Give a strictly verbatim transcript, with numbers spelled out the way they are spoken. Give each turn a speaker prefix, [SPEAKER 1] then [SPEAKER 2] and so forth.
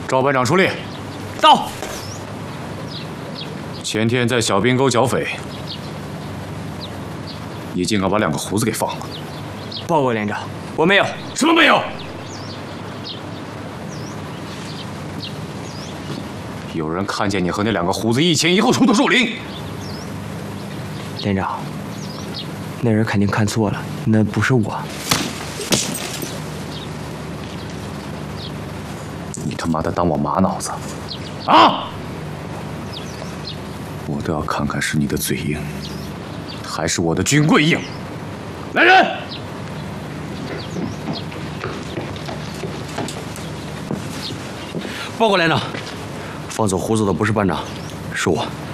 [SPEAKER 1] 赵班长出列。
[SPEAKER 2] 到。
[SPEAKER 1] 前天在小滨沟剿匪，你竟敢把两个胡子给放了！
[SPEAKER 2] 报告连长，我没有。
[SPEAKER 1] 什么没有？有人看见你和那两个胡子一前一后出的树林。
[SPEAKER 2] 连长，那人肯定看错了，那不是我。
[SPEAKER 1] 你他妈的当我玛瑙子啊！我都要看看是你的嘴硬，还是我的军规硬。来人！
[SPEAKER 3] 报告连长，放走胡子的不是班长，是我。